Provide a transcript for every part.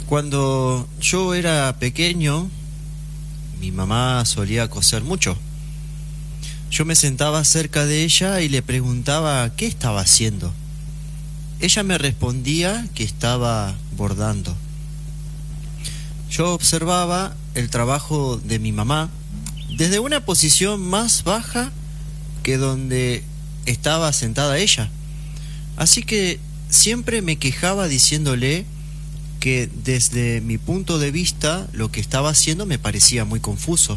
Cuando yo era pequeño, mi mamá solía coser mucho. Yo me sentaba cerca de ella y le preguntaba qué estaba haciendo. Ella me respondía que estaba bordando. Yo observaba el trabajo de mi mamá desde una posición más baja que donde estaba sentada ella. Así que siempre me quejaba diciéndole que desde mi punto de vista lo que estaba haciendo me parecía muy confuso.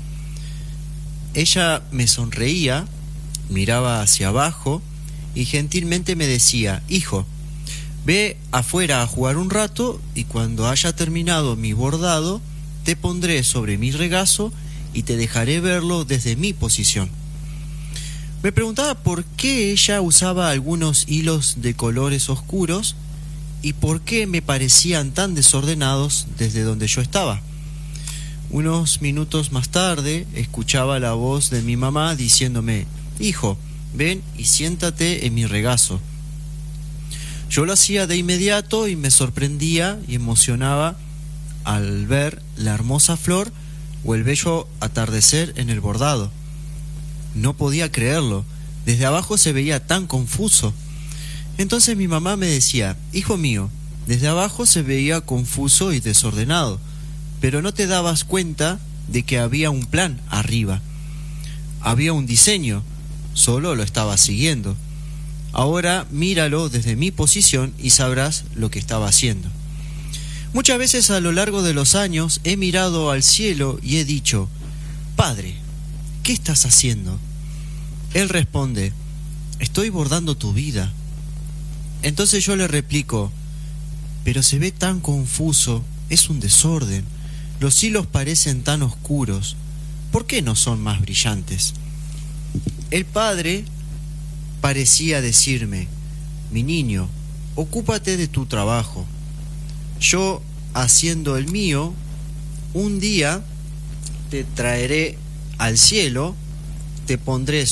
Ella me sonreía, miraba hacia abajo y gentilmente me decía: hijo, ve afuera a jugar un rato y cuando haya terminado mi bordado te pondré sobre mi regazo y te dejaré verlo desde mi posición. Me preguntaba por qué ella usaba algunos hilos de colores oscuros y por qué me parecían tan desordenados desde donde yo estaba. Unos minutos más tarde escuchaba la voz de mi mamá diciéndome: hijo, ven y siéntate en mi regazo. Yo lo hacía de inmediato y me sorprendía y emocionaba al ver la hermosa flor o el bello atardecer en el bordado. No podía creerlo, desde abajo se veía tan confuso. Entonces mi mamá me decía: hijo mío, desde abajo se veía confuso y desordenado, pero no te dabas cuenta de que había un plan arriba. Había un diseño, solo lo estabas siguiendo. Ahora míralo desde mi posición y sabrás lo que estaba haciendo. Muchas veces a lo largo de los años he mirado al cielo y he dicho: Padre, ¿qué estás haciendo? Él responde: estoy bordando tu vida. Entonces yo le replico: pero se ve tan confuso, es un desorden, los hilos parecen tan oscuros, ¿por qué no son más brillantes? El padre parecía decirme: mi niño, ocúpate de tu trabajo. Yo, haciendo el mío, un día te traeré al cielo, te pondré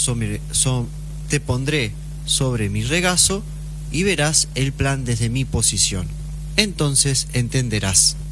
sobre mi regazo y verás el plan desde mi posición. Entonces entenderás.